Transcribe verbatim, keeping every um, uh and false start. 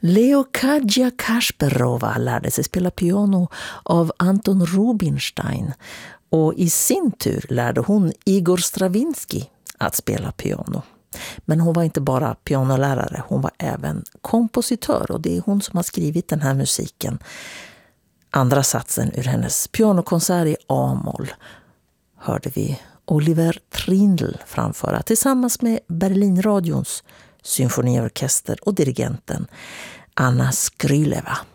Leokadia Kasparova lärde sig spela piano av Anton Rubinstein och i sin tur lärde hon Igor Stravinsky att spela piano. Men hon var inte bara pianolärare, hon var även kompositör och det är hon som har skrivit den här musiken. Andra satsen ur hennes pianokonsert i A-moll hörde vi Oliver Trindl framföra tillsammans med Berlinradions symfoniorkester och dirigenten Anna Skryleva.